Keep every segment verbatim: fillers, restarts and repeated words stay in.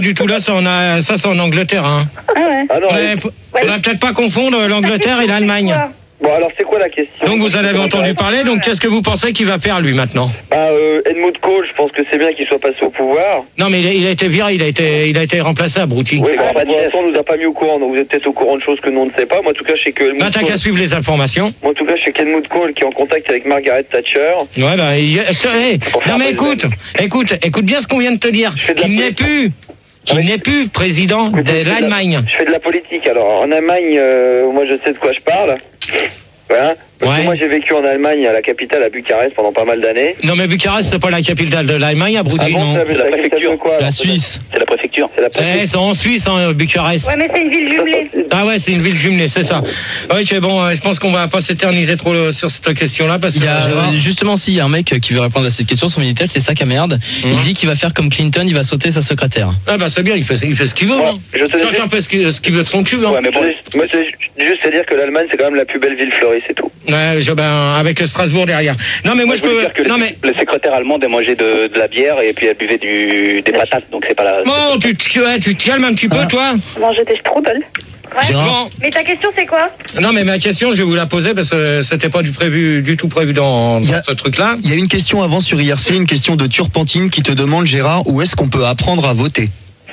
Du tout là, ça, on a, ça c'est en Angleterre. Hein. Ah ouais. Ah non, Mais, mais... on va peut-être pas confondre l'Angleterre et l'Allemagne. Bon, alors c'est quoi la question? Donc vous en avez entendu parler, donc qu'est-ce que vous pensez qu'il va faire lui maintenant? Bah, euh, Helmut Kohl, je pense que c'est bien qu'il soit passé au pouvoir. Non mais il a, il a été viré, il a été, il a été remplacé à Brouty. Oui, bah, pour l'instant on nous a pas mis au courant, donc vous êtes peut-être au courant de choses que nous on ne sait pas. Moi en tout cas je sais que Helmut Bah t'as Kohl... qu'à suivre les informations. Moi en tout cas je sais qu'Helmut Kohl qui est en contact avec Margaret Thatcher. Ouais bah, il... hey, non mais écoute, écoute, écoute bien ce qu'on vient de te dire. Qu'il n'est plus, qu'il n'est plus président de l'Allemagne. Je fais de la politique, alors en Allemagne, euh, moi je sais de quoi je parle. Voilà. Parce ouais. que moi j'ai vécu en Allemagne, à la capitale, à Bucarest, pendant pas mal d'années. Non mais Bucarest c'est pas la capitale de l'Allemagne, à Brouty, ah bon, non. C'est la, la préfecture quoi? La Suisse. C'est la préfecture. C'est la préfecture. C'est en Suisse, hein, Bucarest. Ouais mais c'est une ville jumelée. Ah ouais, c'est une ville jumelée, c'est ça. Ok, bon, euh, je pense qu'on va pas s'éterniser trop euh, sur cette question-là parce que il y a, euh, justement, si il y a un mec qui veut répondre à cette question, son Minitel, c'est ça qui merde. Mmh. Il dit qu'il va faire comme Clinton, il va sauter sa secrétaire. Ah bah c'est bien, il fait, il fait ce qu'il veut. Ouais, hein. Chacun fait ce qu'il, ce qu'il veut de son cul. Hein. Ouais, mais bon, moi c'est juste à dire que l'Allemagne c'est quand même la plus belle ville fleurie, c'est tout. Ouais, je, ben, avec Strasbourg derrière. Non mais moi, moi je peux. Dire que non le, mais le secrétaire allemande a mangé de, de la bière et puis elle buvait du, des patates, donc c'est pas la. Bon, tu, tu, ouais, tu te calmes un petit peu, ah. toi. Manger des strudels. Ouais. Bon. Mais ta question c'est quoi? Non mais ma question je vais vous la poser parce que c'était pas du prévu du tout prévu dans, dans a, ce truc là. Il y a une question avant sur I R C, une question de Turpentine qui te demande, Gérard, où est-ce qu'on peut apprendre à voter?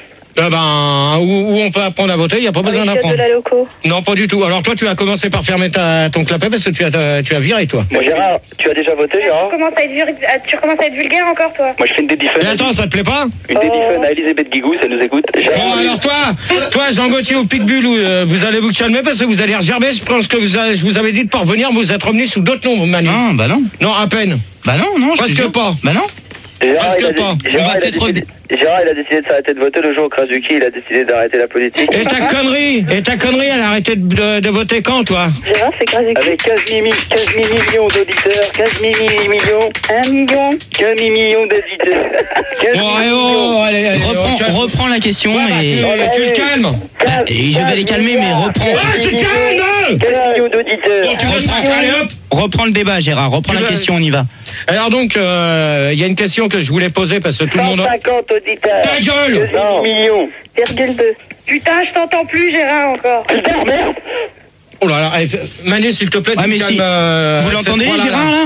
Eh ben, où, où on peut apprendre à voter, il n'y a pas besoin d'apprendre. De la loco. Non, pas du tout. Alors toi, tu as commencé par fermer ta, ton clapet parce que tu as, tu as viré, toi. Moi, Gérard, tu as déjà voté, Gérard? Tu commences à être, tu commences à être vulgaire encore, toi? Moi, je fais une dédiffun. Mais attends, ça te plaît pas? Une dédiffun à Elisabeth Guigou, ça nous écoute. Bon, alors toi, toi, Jean Gauthier au Pitbull, euh, vous allez vous calmer parce que vous allez regerber. Je pense que vous avez, je vous avais dit de pas revenir, vous êtes revenu sous d'autres noms, Manu. Non, bah non. Non, à peine. Bah non, non, je Parce que pas. Bah non. Gérard, Parce que il pas. Gérard, on va il peut-être décidé... Gérard, il a décidé de s'arrêter de voter le jour au Krasuki, il a décidé d'arrêter la politique. Et ta connerie, et ta connerie, elle a arrêté de, de, de voter quand, toi? Gérard, c'est Krasuki. Avec quinze mille millions d'auditeurs, quinze mille millions, un million, quinze mille millions d'auditeurs. Bon, allez, oh, allez, allez, reprends, oh, reprends la question ouais, bah, et... tu, allez, tu le calmes. Bah, et je vais les calmer, mais reprends. Ouais, tu te calmes. quinze millions d'auditeurs. Bon, tu veux ça, allez, hop. Reprends le débat, Gérard. Reprends Tu la veux... question, on y va. Alors donc, il euh, y a une question que je voulais poser parce que tout le monde... cent cinquante auditeurs. Ta gueule. Non. Millions. virgule deux. Putain, je t'entends plus, Gérard, encore. Putain, merde. Oh là là, allez, Manu, s'il te plaît, tu Ouais, me mais calmes, si... euh, Vous l'entendez, cette fois-là, Gérard, là?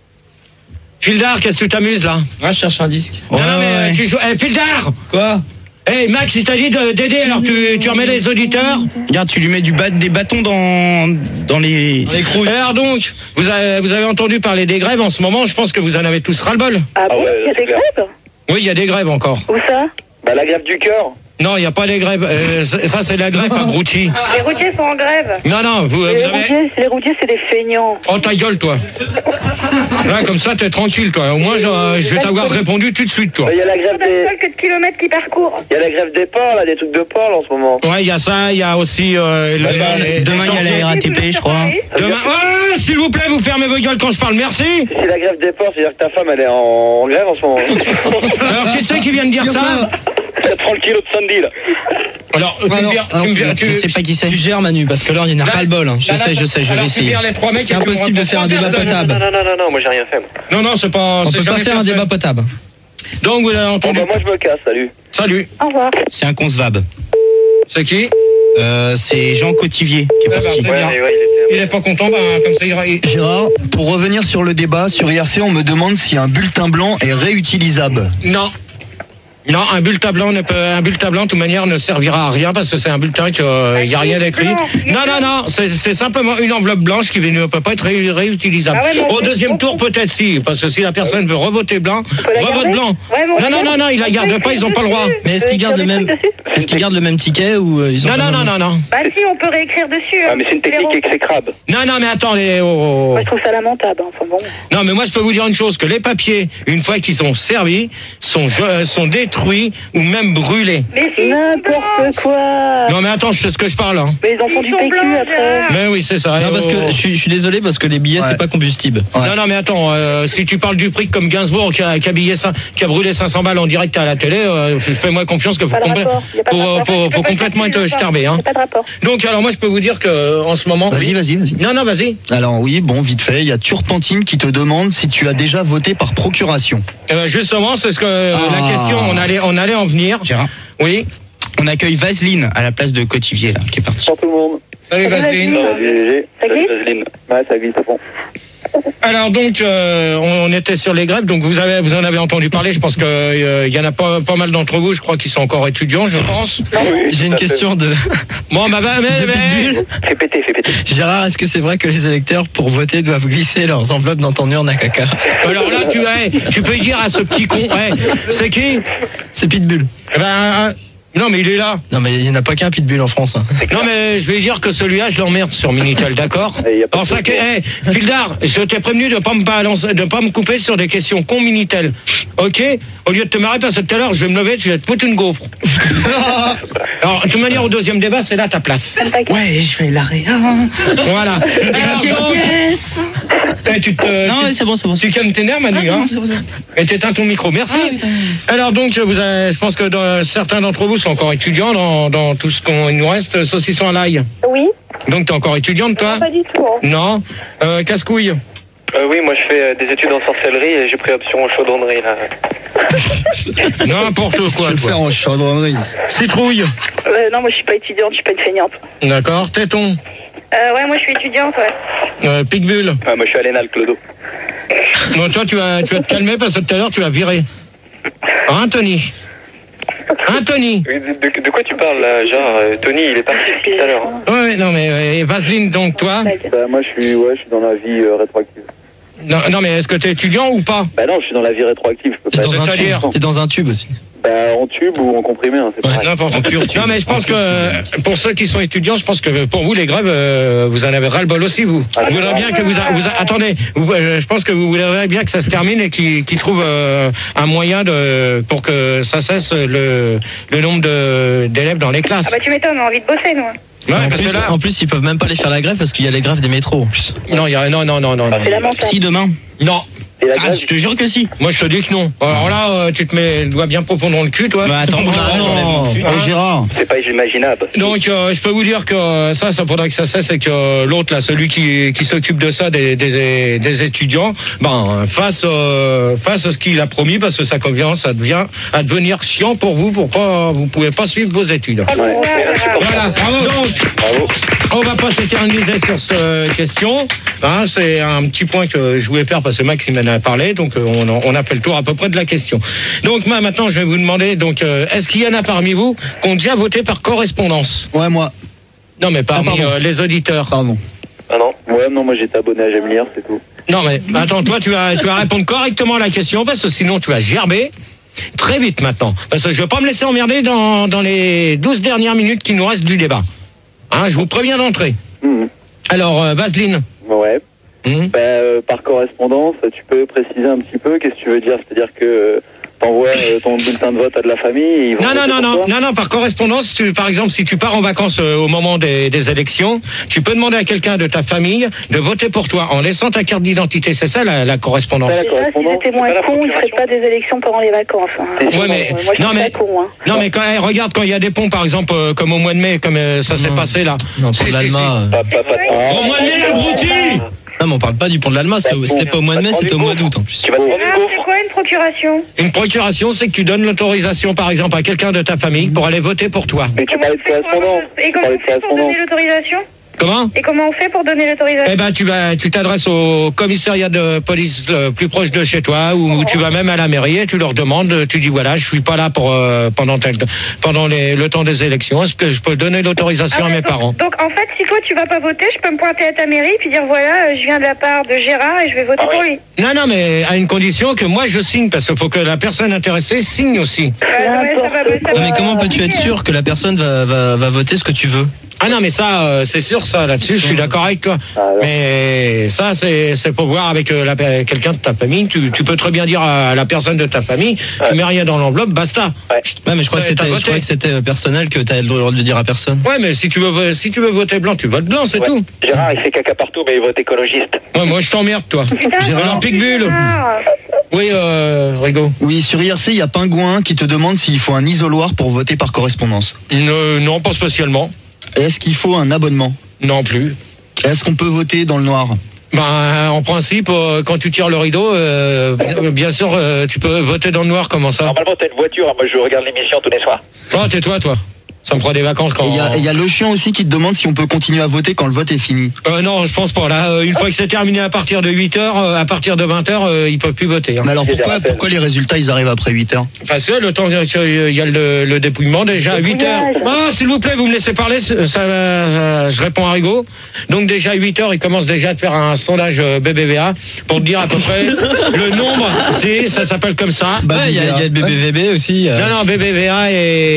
Fildar, qu'est-ce que tu t'amuses, là? Ouais, je cherche un disque. Non, Ouais, non, mais ouais. tu joues... Eh, Fildar. Quoi? Eh, hey, Max, il t'a dit de, d'aider, alors tu, tu remets les auditeurs? Regarde, tu lui mets du bat, des bâtons dans, dans les... Dans les couilles. Alors donc, vous avez, vous avez entendu parler des grèves en ce moment, je pense que vous en avez tous ras-le-bol. Ah bon? Ah ouais, Il y a c'est des clair. grèves? Oui, il y a des grèves encore. Où ça? Bah, la grève du cœur. Non, il n'y a pas des grèves. Euh, ça, c'est la grève à Brouty. Les routiers sont en grève. Non, non, vous, Les vous avez... routiers, les routiers, c'est des feignants. Oh, ta gueule, toi. Là, comme ça, t'es tranquille, toi. Au moins, je, je vais t'avoir répondu tout de suite, toi. Il y a la grève Pas de des... seul que de kilomètres qui parcourent. Il y a la grève des ports, là, des trucs de ports, là, en ce moment. Ouais, il y a ça, il y a aussi... Euh, le, les, Demain, il y a chantiers. la R A T P, je crois. Demain... Oh, s'il vous plaît, vous fermez vos gueules quand je parle, merci. C'est la grève des ports, c'est-à-dire que ta femme, elle est en, en grève en ce moment. Alors, qui c'est qui vient de dire ça? trente kilos de Sandy, là. Alors, tu me vires- tu me vires- Je tu- sais pas qui c'est. Tu gères, Manu, parce que là, il y en a Là- ras le bol. Hein. Je là, là, sais, je sais, je vais alors, tu essayer. vires les trois mecs C'est et tu me impossible de racontes faire un pas débat personne. potable. Non, non, non, non, non, moi j'ai rien fait. Non, non, c'est pas... On c'est peut pas jamais faire un personne. débat potable. Donc, vous avez Bon, entendu... bah, moi je me casse, salut. Salut. Au revoir. C'est un concevable. C'est qui? Euh, c'est Jean Cotivier qui est Ah, bah, parti. c'est Ouais, bien. mais ouais, il était... Il est pas content, bah, comme ça, il... il- Gérard, pour revenir sur le débat, sur I R C, on me demande si un bulletin blanc est réutilisable. Non. Non, un bulletin blanc, ne peut, un bulletin blanc, de toute manière, ne servira à rien parce que c'est un bulletin qu'il n'y a rien d'écrit. Non, non, non, c'est, c'est simplement une enveloppe blanche qui ne peut pas être ré- réutilisable. Ah ouais, mais on Au peut- deuxième on tour, peut- peut-être si, parce que si la personne veut revoter blanc, la revote garder blanc. Ouais, mais on Non, non, peut- non, non, ils la on gardent peut pas, ils n'ont écrire pas le droit. dessus. Mais est-ce qu'ils Euh, gardent le écrire même, des trucs dessus est-ce qu'ils gardent le même ticket ou euh, ils ont Non, pas non, le non, même- non, non. Bah si, on peut réécrire dessus. Ah, hein. mais c'est une technique Les exécrable. Non, non, mais attendez. Oh, oh. Moi, je trouve ça lamentable. Enfin bon. Non, mais moi, je peux vous dire une chose, que les papiers, une fois qu'ils sont servis, sont, euh, sont détruits ou même brûlés. Mais c'est n'importe quoi. Non, mais attends, je sais ce que je parle. Hein. Mais ils en font Ils du sont P Q Ah, après. Ah. Oh. Mais oui, c'est ça. Non, Et parce oh, que oh. je suis, je suis désolé parce que les billets, Ouais. c'est pas combustible. Ouais. Non, non, mais attends, euh, si tu parles du prix comme Gainsbourg qui a, qui a, billé cin- qui a brûlé cinq cents balles en direct à la télé, euh, fais-moi confiance que faut, Pas de complè- rapport. Y a pas de faut, rapport. faut, Tu faut peux pas complètement calculer être ça. starbé. Hein. Y a pas de rapport. Donc, alors moi, je peux vous dire que en ce moment... Vas-y, oui. vas-y, vas-y. Non, non, vas-y. Alors oui, bon, vite fait, il y a Turpentine qui te demande si tu as déjà voté par procuration. Euh, justement, c'est ce que euh, Ah. la question, on allait, on allait en venir. Gérard. Oui. On accueille Vaseline à la place de Cotivier, là, qui est parti. Bonjour tout le monde. Salut Vaseline. Salut G G. Ça glisse Vaseline. Ouais, ça glisse à fond. Alors donc, euh, on était sur les grèves, donc vous avez, vous en avez entendu parler. Je pense qu'il euh, y en a pas, pas mal d'entre vous, je crois, qui sont encore étudiants, je pense. J'ai une question de. Bon, bah, bah mais, mais... Fais péter, fais péter. Gérard, est-ce que c'est vrai que les électeurs, pour voter, doivent glisser leurs enveloppes dans ton urne à caca? Alors là, tu, hey, tu peux dire à ce petit con, hey, c'est qui? C'est Pitbull. Eh ben, euh, non, mais il est là. Non, mais il n'y en a pas qu'un Pitbull en France. Hein. Non, mais je vais dire que celui-là, je l'emmerde sur Minitel, d'accord? Alors ça, que, hey, Fildar, je t'ai prévenu de pas me balancer, de pas me couper sur des questions con Minitel, ok? Au lieu de te marrer, parce que tout à l'heure, je vais me lever, tu vas te foutre une gaufre. Alors, de toute manière, au deuxième débat, c'est là ta place. Ouais, je fais l'arrêt. Voilà. Alors, Yes, donc, yes. hey, tu te, Non, tu- ouais, c'est bon, c'est bon. tu calmes tes nerfs, Manu, Ah, c'est hein? bon, c'est bon, c'est bon. Et t'éteins ton micro, merci. Ah, oui, oui. Alors donc, vous avez, je pense que dans- certains d'entre vous sont encore étudiants dans, dans tout ce qu'on il nous reste, saucisson à l'ail. Oui. Donc t'es encore étudiante, toi? Pas du tout. Hein. Non. Euh, casse-couille. Euh, oui, moi je fais euh, des études en sorcellerie et j'ai pris option chaudronnerie là. N'importe quoi, Je vais toi. faire en chaudronnerie. Citrouille. Euh, non, moi je suis pas étudiante, je suis pas une feignante. D'accord. Téton. Euh, ouais, moi je suis étudiante, ouais. Euh, Pitbull. Ah, moi je suis à l'Énal, Clodo. Non, toi, tu vas, tu vas te calmer parce que tout à l'heure, tu vas virer. Hein, Tony? Hein, Tony? Oui, de, de- de quoi tu parles là, genre euh, Tony il est parti depuis tout à l'heure. hein. Ouais, non, mais euh, et Vaseline, donc, toi? Bah, moi je suis, ouais, je suis dans la vie euh, rétroactive. Non, non, mais est-ce que t'es étudiant ou pas? Bah non, je suis dans la vie rétroactive, je peux T'es pas dans, être un tube. C'est-à-dire T'es dans un tube aussi. bah, en tube ou en comprimé, hein, c'est pareil. N'importe quoi. Non, mais je pense que euh, pour ceux qui sont étudiants, je pense que pour vous, les grèves, euh, vous en avez ras-le-bol aussi, vous. Ah, Vous voudrez bien que vous, a- vous a- attendez, vous, euh, je pense que vous voudrez bien que ça se termine et qu'ils qu'ils trouvent euh, un moyen de pour que ça cesse le, le nombre de- d'élèves dans les classes. Ah bah tu m'étonnes, on a envie de bosser, nous. Ouais, en, parce plus, que là, en plus, ils peuvent même pas aller faire la grève parce qu'il y a les grèves des métros en plus. non, il y a, non, non, non, non, non. C'est lamentable. Si, demain. Non. Et la Ah, grève, je te jure que si. Moi, je te dis que non. Alors là, euh, tu te mets le doigt bien profond dans le cul, toi. Bah attends, Ah, non, non. non. Oh, Gérard. c'est pas imaginable. Donc, euh, je peux vous dire que euh, ça, ça faudrait que ça cesse et que euh, l'autre, là, celui qui, qui s'occupe de ça, des, des, des étudiants, ben, fasse, euh, fasse ce qu'il a promis, parce que ça commence à, devient, à devenir chiant pour vous, pour pas, vous pouvez pas suivre vos études. Oh, Ouais, c'est insupportable. Voilà. Donc, Bravo. on va pas s'éterniser sur cette question. Hein, c'est un petit point que je voulais faire parce que Max il m'en a parlé, donc euh, on, en- on a fait le tour à peu près de la question. Donc moi maintenant je vais vous demander, donc euh, est-ce qu'il y en a parmi vous qui ont déjà voté par correspondance? Ouais, moi. Non mais parmi Ah, pardon. euh, les auditeurs. Pardon. Ah non. Ouais, non, moi j'étais abonné à J'aime lire, c'est tout. Non mais attends, toi tu vas tu vas répondre correctement à la question parce que sinon tu vas gerber très vite maintenant. Parce que je vais pas me laisser emmerder dans, dans les douze dernières minutes qui nous restent du débat. Hein, je vous préviens d'entrée. Mhm. Alors euh, Vaseline. Ouais. Hum. Bah, euh, par correspondance, tu peux préciser un petit peu qu'est-ce que tu veux dire? C'est-à-dire que euh, t'envoies euh, ton bulletin de vote à de la famille et ils vont Non, non, voter non, pour non, toi non, non, par correspondance, tu, par exemple, si tu pars en vacances euh, au moment des, des élections, tu peux demander à quelqu'un de ta famille de voter pour toi en laissant ta carte d'identité. C'est ça la, la correspondance. Ouais, la Déjà, s'ils correspondance, étaient moins c'est pas la cons, ils feraient procuration. pas des élections pendant les vacances. Hein. C'est Ouais, sûr, mais- Euh, moi, je non, suis mais- pas con, hein. Non, mais quand, eh, regarde, quand il y a des ponts, par exemple, euh, comme au mois de mai, comme euh, ça s'est Non. passé là. Non, Si, pour si, l'Alma. euh, Pas, pas, pas, si. Au mois de mai, l'abruti. Non, mais on parle pas du pont de l'Alma, c'était c'était pas au mois de mai, c'était au mois d'août en plus. Tu vas te prendre Ah, une c'est gaufre. quoi une procuration? Une procuration, c'est que tu donnes l'autorisation, par exemple, à quelqu'un de ta famille pour aller voter pour toi. Mais tu Comment parlais on de fait pour- correspondance. Et Tu comment parlais on de fait pour correspondance. donner l'autorisation? Comment? Et comment on fait pour donner l'autorisation? Eh ben, tu vas, tu t'adresses au commissariat de police le plus proche de chez toi, ou tu vas même à la mairie et tu leur demandes, tu dis voilà, je suis pas là pour euh, pendant tel, pendant les, le temps des élections. Est-ce que je peux donner l'autorisation Ah à ouais, mes donc, parents? donc en fait, si toi tu vas pas voter, je peux me pointer à ta mairie puis dire voilà, euh, je viens de la part de Gérard et je vais voter Ah pour oui. lui. Non, non, mais à une condition que moi je signe, parce qu'il faut que la personne intéressée signe aussi. Euh, ouais, ça va- ça Non, mais va comment peux-tu être compliquer, sûr que la personne va, va, va voter ce que tu veux? Ah non, mais ça, euh, c'est sûr, ça, là-dessus, je suis d'accord avec toi. Ah, ouais. Mais ça, c'est c'est pour voir avec euh, la- quelqu'un de ta famille. Tu, tu peux très bien dire à la personne de ta famille, tu mets rien dans l'enveloppe, basta. Ouais, mais je crois que Ça, t'as c'était, je voté. croyais que c'était euh, personnel, que t'avais le droit de le dire à personne. Ouais, mais si tu veux, si tu veux voter blanc, tu votes blanc, c'est Ouais. tout. Gérard, il fait caca partout, mais il vote écologiste. Ouais, moi, je t'emmerde, toi. Putain, Alors, c'est Pitbull. bizarre. Oui, euh, Rigo. Oui, sur I R C, il y a Pingouin qui te demande s'il faut un isoloir pour voter par correspondance. Ne- non, pas spécialement. Est-ce qu'il faut un abonnement? Non plus. Est-ce qu'on peut voter dans le noir? Ben, en principe, euh, quand tu tires le rideau, euh, bien sûr, euh, tu peux voter dans le noir, comment ça? Normalement, t'as une voiture, moi je regarde l'émission tous les soirs. Oh, tais-toi, toi. Ça me prend des vacances quand... Et il y, y a le chien aussi qui te demande si on peut continuer à voter quand le vote est fini. Euh, non, je pense pas. Là, euh, une fois que c'est terminé à partir de huit heures, euh, à partir de vingt heures, euh, ils peuvent plus voter. Hein. Mais alors pourquoi, pourquoi les résultats ils arrivent après huit heures? Parce que le temps qu'il y a le, le dépouillement, déjà à huit heures. Ah, s'il vous plaît, vous me laissez parler, ça, ça, je réponds à Rigaud. Donc déjà à huit heures, ils commencent déjà à te faire un sondage B B V A pour te dire à peu près le nombre. C'est, ça s'appelle comme ça. Bah, il y, y a le B B V B aussi. Euh... Non, non, B B V A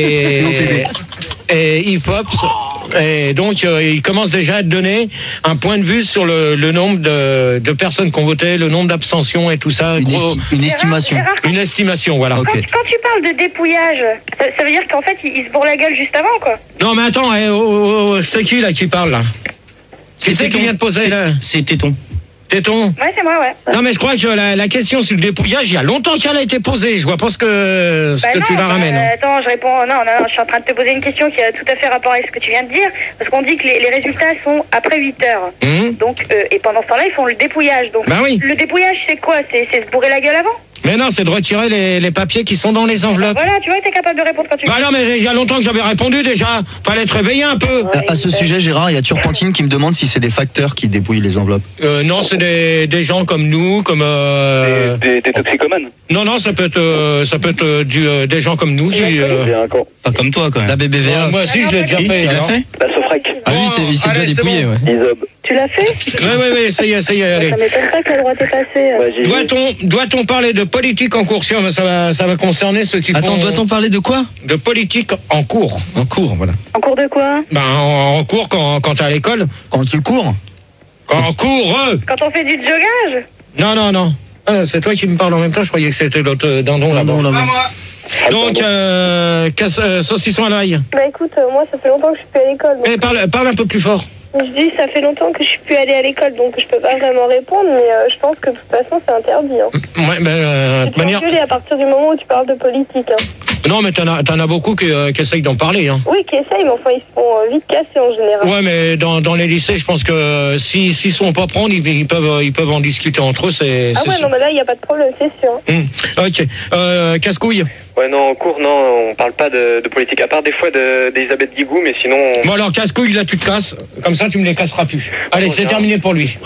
et... et I F O P S, et donc euh, il commence déjà à te donner un point de vue sur le, le nombre de, de personnes qui ont voté, le nombre d'abstentions et tout ça. Une, gros, esti une estimation. Gérard, une estimation, voilà. Quand, Okay. quand tu parles de dépouillage, ça, ça veut dire qu'en fait, il, il se bourre la gueule juste avant, quoi. Non, mais attends, eh, oh, oh, c'est qui là qui parle là? C'est qui qui vient de poser là? C'est Téton. Téton? Ouais, c'est moi, ouais. Non, mais je crois que la, la question sur le dépouillage, il y a longtemps qu'elle a été posée. Je vois pas ce que, ce Bah que non, tu la bah, ramènes. hein. Attends, je réponds. Non, non, non, je suis en train de te poser une question qui a tout à fait rapport avec ce que tu viens de dire. Parce qu'on dit que les, les résultats sont après huit heures. Hum. Donc, euh, et pendant ce temps-là, ils font le dépouillage. Donc, Bah oui. le dépouillage, c'est quoi? C'est c'est se bourrer la gueule avant? Mais non, c'est de retirer les, les papiers qui sont dans les enveloppes. Voilà, tu vois, t'es capable de répondre quand tu veux. Bah non, mais il y a longtemps que j'avais répondu déjà. Fallait te réveiller un peu. À, à ce sujet, Gérard, il y a Turpentine qui me demande si c'est des facteurs qui dépouillent les enveloppes. Euh, non, c'est des, des gens comme nous, comme... Euh... Des, des, des toxicomanes. Non, non, ça peut être, euh, ça peut être euh, du, euh, des gens comme nous. Qui, euh... Bien, encore. Pas comme toi, quand même. La B B V A. Ah, moi aussi, je l'ai déjà Tu fait. l'as alors. fait? La Sofrec. Ah oui, c'est- il s'est Allez, déjà c'est dépouillé, bon. ouais. Isob. Tu l'as fait? Oui, oui, oui, ça y est, ça y est, allez. Ça m'étonne pas que le droit t'est passé. Ouais, j'ai- Doit-on, doit-on parler de politique en cours? Ça va, ça va concerner ceux qui Attends, font doit-on parler de quoi? de politique en cours. En cours, voilà. En cours de quoi? Ben, en, en cours quand, quand t'es à l'école. Quand tu cours, Quand en cours, euh. Quand on fait du jogage? Non, non, non. Ah, c'est toi qui me parles en même temps. Je croyais que c'était l'autre euh, dindon là-bas. pardon, là-bas. Donc, euh, casse, euh, saucisson à l'ail. Bah écoute, euh, moi ça fait longtemps que je suis plus à l'école. Eh, parle, parle un peu plus fort. Je dis, ça fait longtemps que je suis plus allée à l'école, donc je peux pas vraiment répondre, mais euh, je pense que de toute façon c'est interdit. Hein. Ouais, ben, euh, de Tu toute te fais manière. engueuler à partir du moment où tu parles de politique. Hein. Non, mais t'en as, t'en as beaucoup qui, euh, qui essayent d'en parler. Hein. Oui, qui essayent, mais enfin ils se font euh, vite casser en général. Ouais, mais dans, dans les lycées, je pense que euh, si s'ils sont pas prendre, ils, ils peuvent euh, ils peuvent en discuter entre eux. C'est. Ah c'est ouais, sûr. non, mais là il n'y a pas de problème, c'est sûr. Hum. Ok. Euh, casse-couille. Ouais, non, en cours, non, on parle pas de, de politique, à part des fois de- d'Elisabeth Guigou, mais sinon... on- Bon alors casse-couille, là tu te casses. Comme ça, tu me les casseras plus. Allez, c'est terminé pour lui.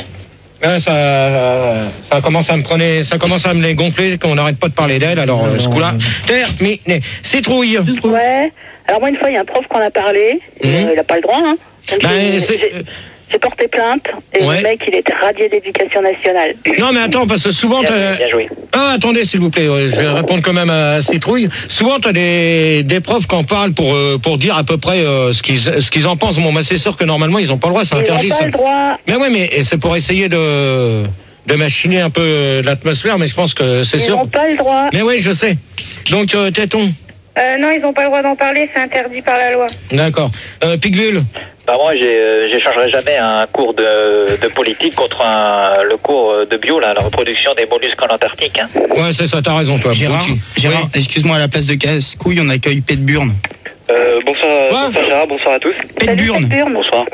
Là, ça, euh, ça commence à me prendre, ça commence à me les gonfler, qu'on n'arrête pas de parler d'elle. Alors euh, ce coup-là, terminé. Citrouille. Ouais. Alors moi une fois il y a un prof qu'on a parlé, et, Mhm. euh, il a pas le droit. Hein. Donc, Ben, j'ai- c'est- j'ai j'ai porté plainte et Ouais. le mec il était radié d'éducation nationale. Non mais attends, parce que souvent... Bien, t'as- bien joué. Ah, attendez, s'il vous plaît, ouais, je vais répondre quand même à Citrouille. Souvent, tu as des, des profs qui en parlent pour, euh, pour dire à peu près euh, ce qu'ils ce qu'ils en pensent. Bon, bah, c'est sûr que normalement, ils n'ont pas le droit, c'est Ils interdit n'ont pas ça. le droit. Mais oui, mais et c'est pour essayer de, de machiner un peu euh, l'atmosphère, mais je pense que c'est Ils sûr. n'ont pas le droit. Mais oui, je sais. Donc, euh, Téton, Euh, non, ils n'ont pas le droit d'en parler, c'est interdit par la loi. d'accord. Euh, Pigvule, Bah moi, j'ai, euh, j'échangerai jamais un cours de, de politique contre un, le cours de bio, là, la reproduction des mollusques en Antarctique. Hein. ouais, c'est ça, t'as raison, toi. Gérard, Bouti. Gérard, Oui. excuse-moi, à la place de casse-couille, on accueille Pétburn. Euh, bonsoir, Quoi bonsoir Gérard, bonsoir à tous. Pétburn. Burn. Bonsoir.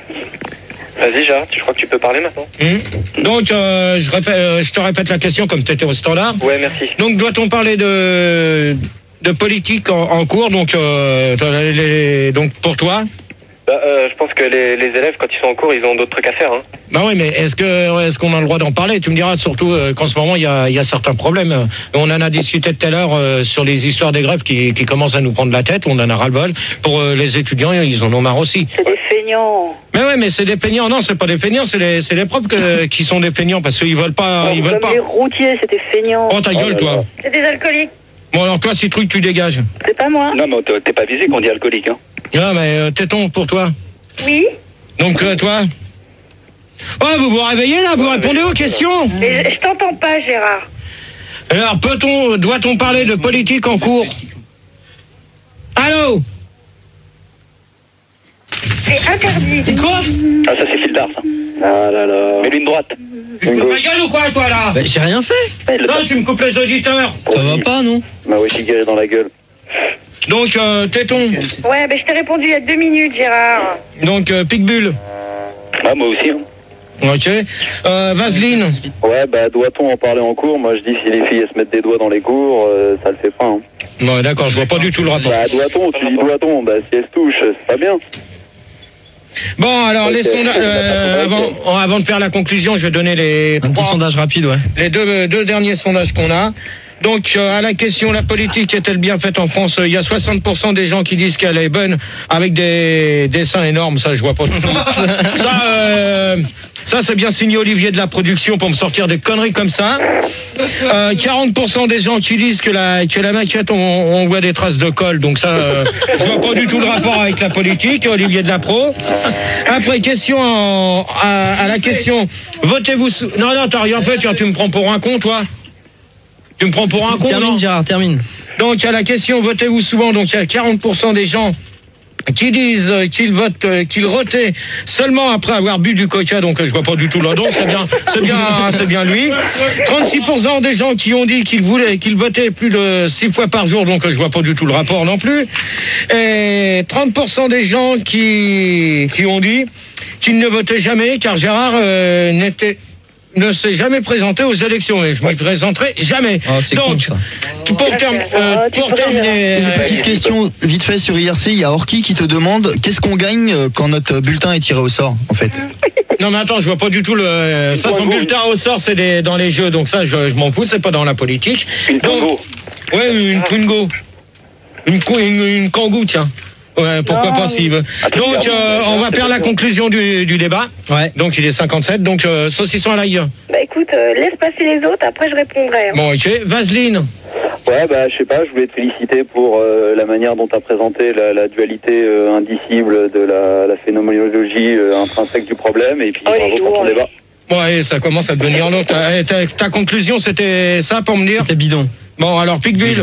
Vas-y Gérard, je crois que tu peux parler maintenant. Hum. Donc, euh, je, répète, euh, je te répète la question comme tu étais au standard. Ouais, merci. Donc, doit-on parler de, de politique en, en cours donc, euh, les- les- donc, pour toi? Bah, euh, je pense que les, les élèves, quand ils sont en cours, ils ont d'autres trucs à faire. Hein. Bah oui, mais est-ce que est-ce qu'on a le droit d'en parler? Tu me diras surtout euh, qu'en ce moment il y a, il y a certains problèmes. On en a discuté tout à l'heure euh, sur les histoires des grèves qui, qui commencent à nous prendre la tête. On en a ras-le-bol. Pour euh, les étudiants, ils en ont marre aussi. C'est des feignants. Mais ouais, mais c'est des feignants. Non, c'est pas des feignants, c'est les c'est les profs que- qui sont des feignants parce qu'ils veulent pas, ils veulent Comme pas. les routiers, c'est des feignants. Oh ta gueule, toi. C'est des alcooliques. Bon alors toi, Citrouille, tu dégages. C'est pas moi. Non, mais t'es- t'es pas visé qu'on dit alcoolique, hein. Non, mais euh, Téton pour toi. Oui. Donc euh, toi. Oh, vous vous réveillez là, vous répondez aux questions. Mais je, je t'entends pas, Gérard. Alors, peut-on, doit-on parler de politique en cours? Allô? C'est interdit. Quoi? Ah, ça, c'est fil d'art, ça. Ah là là. Mets-lui une droite. Tu me ma gueule ou quoi, toi, là? Bah, j'ai rien fait. Ouais, le Non, temps- tu me coupes les auditeurs. Ça va pas, non? Bah oui, figuré dans la gueule. Donc, euh, Téton. Ouais, ben je t'ai répondu il y a deux minutes, Gérard. Donc, euh, Picbulle. Ah, moi aussi, hein. Ok. Euh, Vaseline. Ouais, bah doit-on en parler en cours? Moi je dis si les filles elles se mettent des doigts dans les cours, euh, ça le fait pas. Hein. Ouais, d'accord, je vois pas du tout le rapport. Bah doit-on, tu dis doit-on, bah si elles se touchent, c'est pas bien. Bon, alors okay. les sondages. Euh, avant, avant de faire la conclusion, je vais donner les. Un petit sondage rapide, ouais. Les deux, deux derniers sondages qu'on a. Donc, euh, à la question, la politique est-elle bien faite en France? Il y a soixante pour cent des gens qui disent qu'elle est bonne, avec des dessins énormes. Ça, je vois pas. ça, euh, ça c'est bien signé Olivier de la production pour me sortir des conneries comme ça. Euh, quarante pour cent des gens qui disent que la, que la maquette, on, on voit des traces de colle. Donc ça, euh, je vois pas du tout le rapport avec la politique. Olivier de la pro. Après, question en, à, à la question, votez-vous sous... Non, non, t'as rien fait, tu, tu me prends pour un con, toi? Tu me prends pour un con? Termine, Gérard, termine. Donc, à la question, votez-vous souvent? Donc, il y a quarante pour cent des gens qui disent qu'ils votent, qu'ils rotaient seulement après avoir bu du coca. Donc, je vois pas du tout là. Donc, c'est bien, c'est bien, c'est bien lui. trente-six pour cent des gens qui ont dit qu'ils voulaient, qu'ils votaient plus de six fois par jour. Donc, je vois pas du tout le rapport non plus. Et trente pour cent des gens qui, qui ont dit qu'ils ne votaient jamais, car Gérard euh, n'était ne s'est jamais présenté aux élections et je me présenterai jamais. Oh, donc, con, pour, term euh, pour terminer... Une petite question vite fait sur I R C, il y a Orki qui te demande qu'est-ce qu'on gagne quand notre bulletin est tiré au sort, en fait. Non mais attends, je vois pas du tout le... Ça, son bulletin au sort, c'est des... dans les jeux, donc ça, je, je m'en fous, c'est pas dans la politique. Une Twingo. Ouais, une Twingo. Une, une, une Kangoo, tiens. Ouais, pourquoi non, pas s'il veut. Donc, euh, on va faire la conclusion du, du débat. Ouais. Donc, il est cinquante-sept. Donc, euh, saucisson à l'ail. Bah écoute, euh, laisse passer les autres, après je répondrai. Hein. Bon, ok. Vaseline. Ouais, bah je sais pas, je voulais te féliciter pour euh, la manière dont tu as présenté la, la dualité euh, indicible de la, la phénoménologie euh, intrinsèque du problème. Et puis, oh, bravo pour ton débat. Ouais, ça commence à devenir long. Ta, ta, ta conclusion, c'était ça pour me dire? C'était bidon. Bon, alors, Picbull.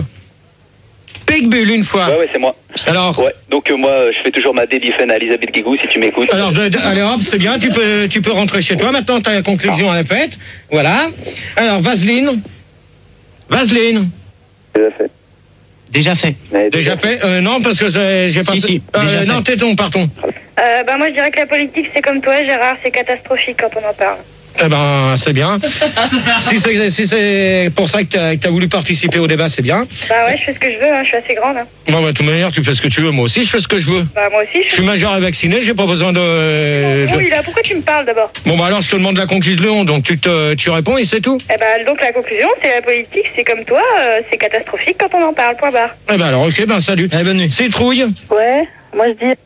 Picbull, une fois. Ouais, ouais, c'est moi. Alors ouais, donc euh, moi, je fais toujours ma dédifen à Elisabeth Guigou, si tu m'écoutes. Alors, de, de, allez hop, c'est bien, tu peux, tu peux rentrer chez toi. Maintenant, ta conclusion ah. est faite. Voilà. Alors, Vaseline. Vaseline. Déjà fait. Déjà fait. Mais déjà, déjà fait, fait. Euh, Non, parce que j'ai pas... Si, si, euh, non, téton, pardon. Euh, bah moi, je dirais que la politique, c'est comme toi, Gérard, c'est catastrophique quand on en parle. Eh ben, c'est bien. si c'est si c'est pour ça que tu as, as voulu participer au débat, c'est bien. Bah ouais, je fais ce que je veux, hein, je suis assez grande. Hein. Bon, bah, de toute manière, tu fais ce que tu veux. Moi aussi, je fais ce que je veux. Bah, moi aussi, je, je suis majeur et vacciné, j'ai pas besoin de... Non, oui, là, pourquoi tu me parles d'abord? Bon, bah alors, je te demande la conclusion, donc tu, te, tu réponds et c'est tout. Eh ben, donc la conclusion, c'est la politique, c'est comme toi, euh, c'est catastrophique quand on en parle, point barre. Eh ben alors, ok, ben salut. Eh, bonne nuit. Citrouille. Ouais, moi je dis...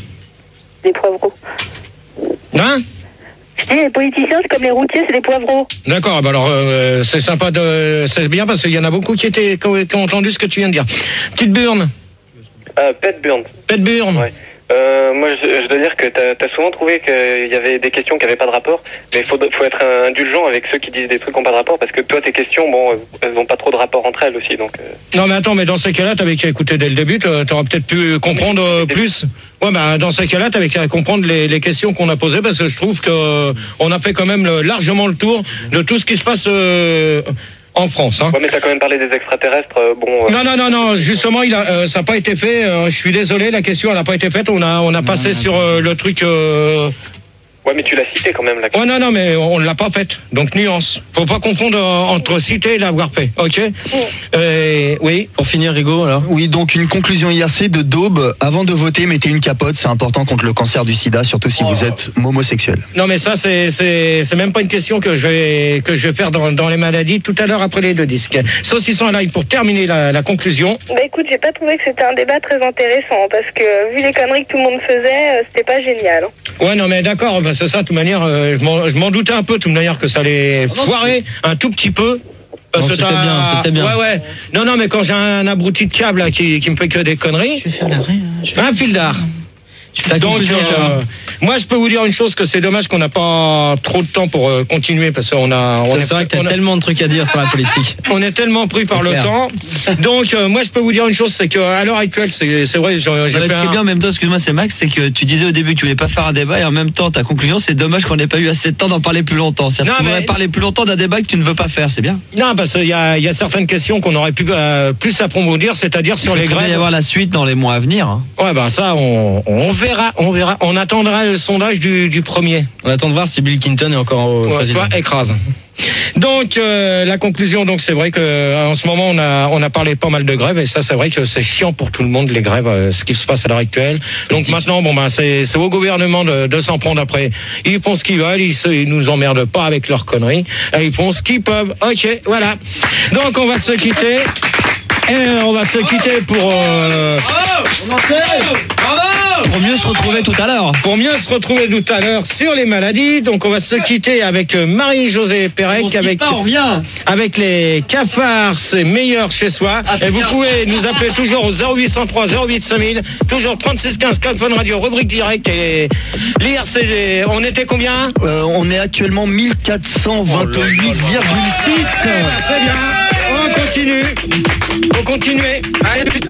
des poivreaux. Hein? Je dis, les politiciens, c'est comme les routiers, c'est des poivreaux. D'accord, bah alors euh, c'est sympa, de, c'est bien parce qu'il y en a beaucoup qui, étaient, qui, ont, qui ont entendu ce que tu viens de dire. Petite Burne. Euh, Pet Burne. Pet Burne. Ouais. Euh, moi, je, je dois dire que tu as souvent trouvé qu'il y avait des questions qui n'avaient pas de rapport, mais il faut, faut être indulgent avec ceux qui disent des trucs qui n'ont pas de rapport, parce que toi, tes questions, bon, elles n'ont pas trop de rapport entre elles aussi. Donc, euh... Non, mais attends, mais dans ces cas-là, tu avais qu'à écouter dès le début, tu aurais peut-être pu comprendre euh, plus. Ouais, bah, dans ces cas-là, tu avais qu'à comprendre les, les questions qu'on a posées, parce que je trouve qu'on euh, a fait quand même le, largement le tour de tout ce qui se passe... Euh, en France. Hein. Ouais, mais t'as quand même parlé des extraterrestres, euh, bon... Euh... Non, non, non, non, justement, il a, euh, ça n'a pas été fait, euh, je suis désolé, la question, elle n'a pas été faite, on a, on a passé sur euh, le truc... Euh... Ouais, mais tu l'as cité quand même, la question. Ouais, non, non, mais on ne l'a pas faite, donc nuance. Faut pas confondre euh, entre citer et l'avoir fait, ok? euh, Oui, pour finir, Rigaud, alors. Oui, donc une conclusion I R C de Daube, avant de voter, mettez une capote, c'est important contre le cancer du sida, surtout si oh. vous êtes homosexuel. Non, mais ça, c'est, c'est, c'est même pas une question que je vais, que je vais faire dans, dans les maladies tout à l'heure après les deux disques. Saucisson à l'ail pour terminer la, la conclusion. Bah écoute, j'ai pas trouvé que c'était un débat très intéressant, parce que vu les conneries que tout le monde faisait, c'était pas génial. Hein. Ouais, non, mais d'accord, bah, c'est ça, de toute manière, euh, je m'en doutais un peu, de toute manière, que ça allait foirer un tout petit peu. Parce non, que c'était bien, c'était bien. Ouais, ouais. Non, non, mais quand j'ai un abruti de câble là, qui, qui me fait que des conneries. Je vais faire l'arrêt. Hein, un fil d'art. Donc, euh, moi, je peux vous dire une chose, que c'est dommage qu'on n'a pas trop de temps pour euh, continuer, parce qu'on a... On c'est vrai que tu as tellement de trucs à dire sur la politique. On est tellement pris par le clair. temps. Donc, euh, moi, je peux vous dire une chose, c'est qu'à l'heure actuelle, c'est, c'est vrai... J'ai voilà, fait ce qui est un... bien en même temps, excuse-moi, c'est Max, c'est que tu disais au début que tu voulais pas faire un débat, et en même temps, ta conclusion, c'est dommage qu'on n'ait pas eu assez de temps d'en parler plus longtemps. C'est-à-dire qu'on aurait parlé plus longtemps d'un débat que tu ne veux pas faire, c'est bien. Non, parce qu'il y a, y a certaines questions qu'on aurait pu euh, plus approfondir, c'est-à-dire sur les grèves. Il va y avoir la suite dans les mois à venir. Hein. Ouais, ben ça, on, on verra. verra, on verra. On attendra le sondage du, du premier. On attend de voir si Bill Clinton est encore au ouais, président. Toi, écrase. Donc euh, la conclusion, donc c'est vrai que en ce moment on a on a parlé pas mal de grèves et ça c'est vrai que c'est chiant pour tout le monde les grèves, euh, ce qui se passe à l'heure actuelle. Donc maintenant bon ben c'est c'est au gouvernement de, de s'en prendre après. Ils font ce qu'ils veulent, ils, se, ils nous emmerdent pas avec leurs conneries. Et ils font ce qu'ils peuvent. Ok, voilà. Donc on va se quitter. Et on va se quitter pour. Euh... Bravo, on en fait. Bravo. Pour mieux se retrouver tout à l'heure. Pour mieux se retrouver tout à l'heure sur les maladies. Donc on va se quitter avec Marie-Josée Pérec, avec, pas, on revient. avec les cafards, c'est meilleur chez soi. Ah, et vous bien, pouvez ça. Nous appeler toujours au zéro huit cent trois zéro huit cinq mille, toujours trente-six quinze Calphone Radio, rubrique direct. Et l'I R C G, on était combien euh, On est actuellement mille quatre cent vingt-huit virgule six. C'est bien. On continue. Faut continuer. Allez,